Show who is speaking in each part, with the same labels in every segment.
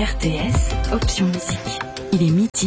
Speaker 1: RTS, option musique. Il est midi.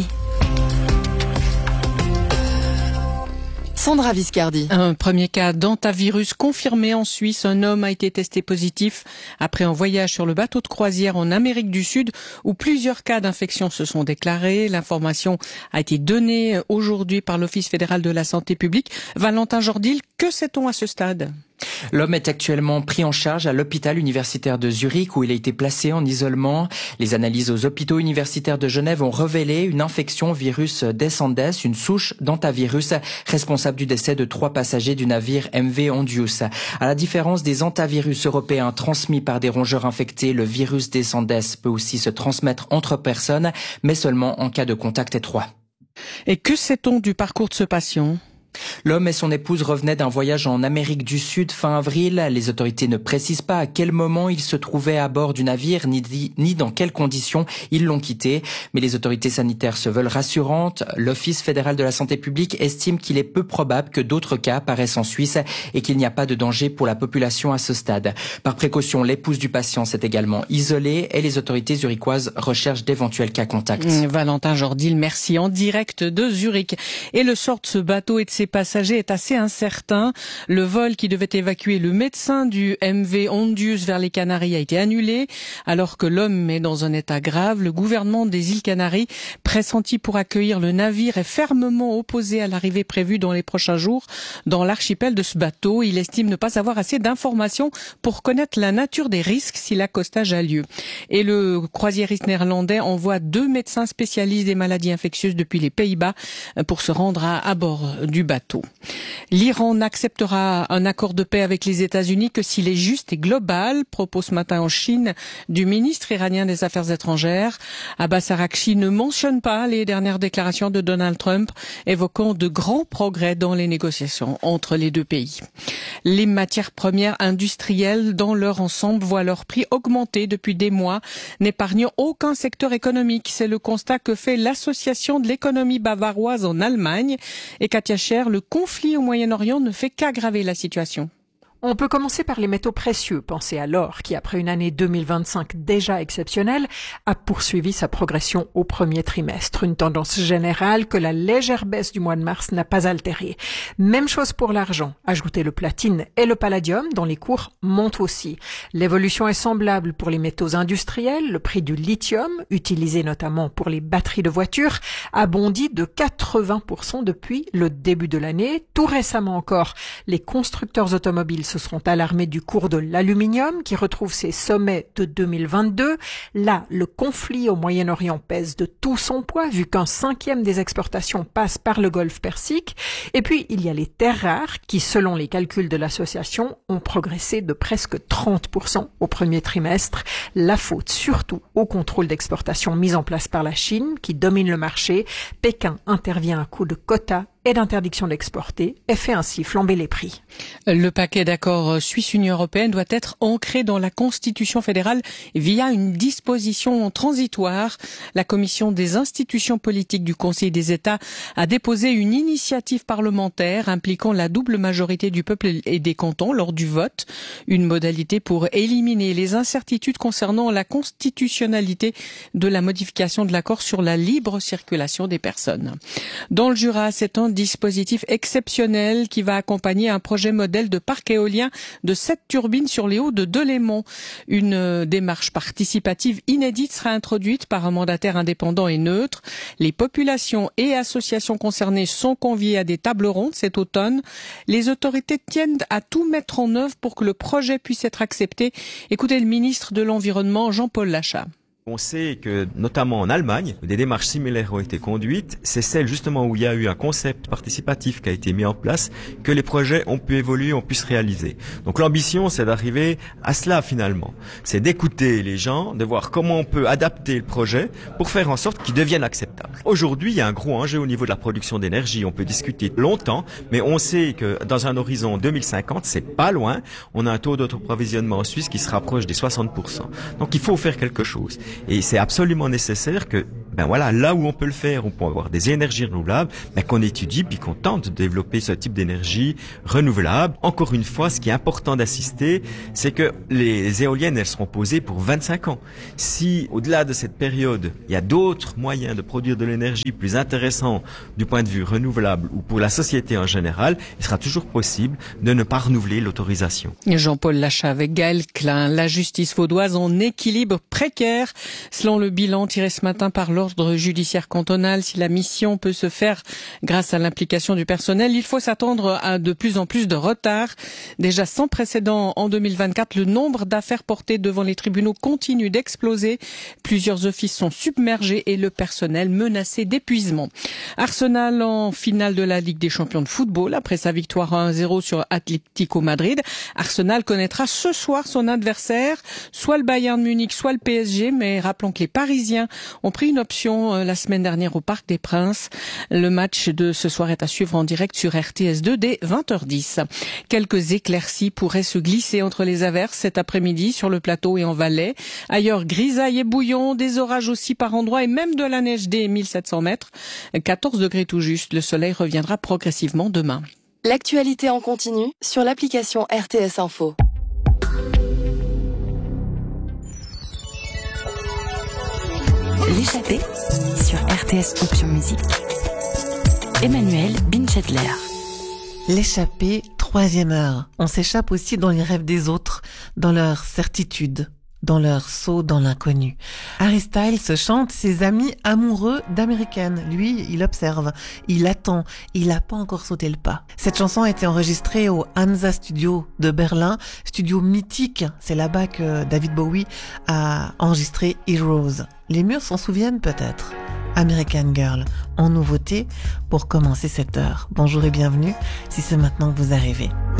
Speaker 2: Sandra Viscardi.
Speaker 3: Un premier cas d'hantavirus confirmé en Suisse. Un homme a été testé positif après un voyage sur le bateau de croisière en Amérique du Sud où plusieurs cas d'infection se sont déclarés. L'information a été donnée aujourd'hui par l'Office fédéral de la santé publique. Valentin Jordil, que sait-on à ce stade ?
Speaker 4: L'homme est actuellement pris en charge à l'hôpital universitaire de Zurich où il a été placé en isolement. Les analyses aux hôpitaux universitaires de Genève ont révélé une infection au virus Descendens, une souche d'hantavirus responsable du décès de 3 passagers du navire MV Ondius. À la différence des hantavirus européens transmis par des rongeurs infectés, le virus Descendens peut aussi se transmettre entre personnes, mais seulement en cas de contact étroit.
Speaker 3: Et que sait-on du parcours de ce patient ?
Speaker 4: L'homme et son épouse revenaient d'un voyage en Amérique du Sud fin avril. Les autorités ne précisent pas à quel moment ils se trouvaient à bord du navire, ni dans quelles conditions ils l'ont quitté. Mais les autorités sanitaires se veulent rassurantes. L'Office fédéral de la santé publique estime qu'il est peu probable que d'autres cas apparaissent en Suisse et qu'il n'y a pas de danger pour la population à ce stade. Par précaution, l'épouse du patient s'est également isolée et les autorités zurichoises recherchent d'éventuels cas contacts.
Speaker 3: Valentin Jordil, merci, en direct de Zurich. Et le sort de ce bateau et de ses passagers est assez incertain. Le vol qui devait évacuer le médecin du MV Ondius vers les Canaries a été annulé, alors que l'homme est dans un état grave. Le gouvernement des îles Canaries, pressenti pour accueillir le navire, est fermement opposé à l'arrivée prévue dans les prochains jours dans l'archipel de ce bateau. Il estime ne pas avoir assez d'informations pour connaître la nature des risques si l'accostage a lieu. Et le croisiériste néerlandais envoie 2 médecins spécialistes des maladies infectieuses depuis les Pays-Bas pour se rendre à bord du bateau. L'Iran n'acceptera un accord de paix avec les États-Unis que s'il est juste et global, propos ce matin en Chine du ministre iranien des Affaires étrangères. Abbas Araghchi ne mentionne pas les dernières déclarations de Donald Trump, évoquant de grands progrès dans les négociations entre les deux pays. Les matières premières industrielles dans leur ensemble voient leur prix augmenter depuis des mois, n'épargnant aucun secteur économique. C'est le constat que fait l'Association de l'économie bavaroise en Allemagne. Et Katia Scher, le conflit au Moyen-Orient ne fait qu'aggraver la situation.
Speaker 5: On peut commencer par les métaux précieux. Pensez à l'or qui, après une année 2025 déjà exceptionnelle, a poursuivi sa progression au premier trimestre. Une tendance générale que la légère baisse du mois de mars n'a pas altérée. Même chose pour l'argent. Ajoutez le platine et le palladium dont les cours montent aussi. L'évolution est semblable pour les métaux industriels. Le prix du lithium, utilisé notamment pour les batteries de voitures, a bondi de 80% depuis le début de l'année. Tout récemment encore, les constructeurs automobiles se seront alarmés du cours de l'aluminium qui retrouve ses sommets de 2022. Là, le conflit au Moyen-Orient pèse de tout son poids vu qu'un 5e des exportations passe par le Golfe Persique. Et puis, il y a les terres rares qui, selon les calculs de l'association, ont progressé de presque 30% au premier trimestre. La faute surtout au contrôle d'exportation mis en place par la Chine qui domine le marché. Pékin intervient à coup de quotas et d'interdiction d'exporter et fait ainsi flamber les prix.
Speaker 3: Le paquet d'accords Suisse-Union européenne doit être ancré dans la Constitution fédérale via une disposition transitoire. La Commission des institutions politiques du Conseil des États a déposé une initiative parlementaire impliquant la double majorité du peuple et des cantons lors du vote. Une modalité pour éliminer les incertitudes concernant la constitutionnalité de la modification de l'accord sur la libre circulation des personnes. Dans le Jura, c'est un dispositif exceptionnel qui va accompagner un projet modèle de parc éolien de 7 turbines sur les hauts de Delémont. Une démarche participative inédite sera introduite par un mandataire indépendant et neutre. Les populations et associations concernées sont conviées à des tables rondes cet automne. Les autorités tiennent à tout mettre en œuvre pour que le projet puisse être accepté. Écoutez le ministre de l'Environnement, Jean-Paul Lachat.
Speaker 6: On sait que, notamment en Allemagne, des démarches similaires ont été conduites. C'est celle justement où il y a eu un concept participatif qui a été mis en place, que les projets ont pu évoluer, ont pu se réaliser. Donc l'ambition, c'est d'arriver à cela finalement. C'est d'écouter les gens, de voir comment on peut adapter le projet pour faire en sorte qu'il devienne acceptable. Aujourd'hui, il y a un gros enjeu au niveau de la production d'énergie. On peut discuter longtemps, mais on sait que dans un horizon 2050, c'est pas loin. On a un taux d'autoprovisionnement en Suisse qui se rapproche des 60%. Donc il faut faire quelque chose. Et c'est absolument nécessaire que là où on peut le faire, on peut avoir des énergies renouvelables, qu'on étudie puis qu'on tente de développer ce type d'énergie renouvelable. Encore une fois, ce qui est important d'assister, c'est que les éoliennes, elles seront posées pour 25 ans. Si, au-delà de cette période, il y a d'autres moyens de produire de l'énergie plus intéressants du point de vue renouvelable ou pour la société en général, il sera toujours possible de ne pas renouveler l'autorisation.
Speaker 3: Jean-Paul Lachat avec Gaël Klein. La justice vaudoise en équilibre précaire. Selon le bilan tiré ce matin par l'ordre judiciaire cantonal, si la mission peut se faire grâce à l'implication du personnel, il faut s'attendre à de plus en plus de retard. Déjà sans précédent en 2024, le nombre d'affaires portées devant les tribunaux continue d'exploser. Plusieurs offices sont submergés et le personnel menacé d'épuisement. Arsenal en finale de la Ligue des champions de football après sa victoire 1-0 sur Atlético Madrid. Arsenal connaîtra ce soir son adversaire, soit le Bayern Munich, soit le PSG, mais rappelons que les Parisiens ont pris une option la semaine dernière au Parc des Princes. Le match de ce soir est à suivre en direct sur RTS2 dès 20h10. Quelques éclaircies pourraient se glisser entre les averses cet après-midi sur le plateau et en Valais. Ailleurs, grisaille et bouillon, des orages aussi par endroits et même de la neige dès 1700 mètres. 14 degrés tout juste, le soleil reviendra progressivement demain.
Speaker 1: L'actualité en continu sur l'application RTS Info. L'échappée sur RTS Option Musique. Emmanuel Binchedler.
Speaker 2: L'échappée, 3e heure. On s'échappe aussi dans les rêves des autres, dans leurs certitudes, dans leur saut dans l'inconnu. Harry Styles chante ses amis amoureux d'américaines. Lui, il observe, il attend, il n'a pas encore sauté le pas. Cette chanson a été enregistrée au Hansa Studio de Berlin, studio mythique. C'est là-bas que David Bowie a enregistré Heroes. Les murs s'en souviennent peut-être. American Girl, en nouveauté pour commencer cette heure. Bonjour et bienvenue si c'est maintenant que vous arrivez.